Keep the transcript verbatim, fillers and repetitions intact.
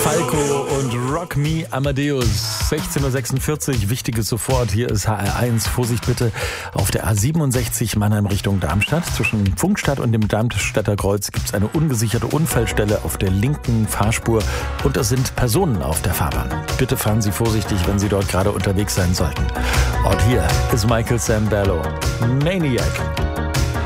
Falco und Rock Me Amadeus. sechzehn Uhr sechsundvierzig, Wichtiges sofort. Hier ist H R eins. Vorsicht bitte auf der A siebenundsechzig Mannheim Richtung Darmstadt. Zwischen Pfungstadt und dem Darmstädter Kreuz gibt es eine ungesicherte Unfallstelle auf der linken Fahrspur und es sind Personen auf der Fahrbahn. Bitte fahren Sie vorsichtig, wenn Sie dort gerade unterwegs sein sollten. Und hier ist Michael Sambello, Maniac.